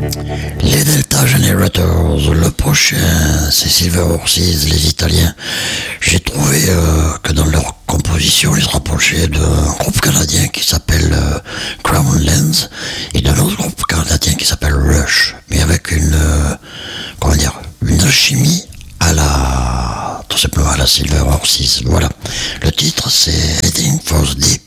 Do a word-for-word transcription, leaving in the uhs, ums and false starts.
Les Delta Generators, le prochain, c'est Silver Horses, les Italiens. J'ai trouvé euh, que dans leur composition, ils se rapprochaient d'un groupe canadien qui s'appelle euh, Crown Lens et d'un autre groupe canadien qui s'appelle Rush, mais avec une, euh, comment dire, une alchimie à la, tout simplement à la Silver Horses. Voilà. Le titre, c'est Heading for the Deep.